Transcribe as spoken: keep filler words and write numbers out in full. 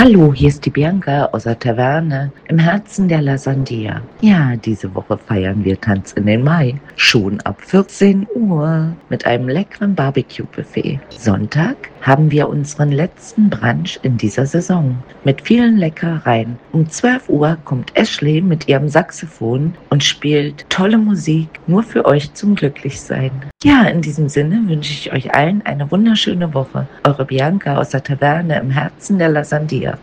Hallo, hier ist die Bianca aus der Taverne im Herzen der La Sandia. Ja, diese Woche feiern wir Tanz in den Mai. Schon ab vierzehn Uhr mit einem leckeren Barbecue-Buffet. Sonntag haben wir unseren letzten Brunch in dieser Saison mit vielen Leckereien. Um zwölf Uhr kommt Ashley mit ihrem Saxophon und spielt tolle Musik nur für euch zum Glücklichsein. Ja, in diesem Sinne wünsche ich euch allen eine wunderschöne Woche. Eure Bianca aus der Taverne im Herzen der La Sandia.